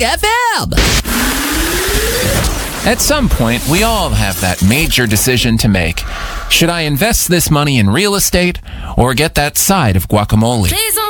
FM. At some point, we all have that major decision to make. Should I invest this money in real estate or get that side of guacamole?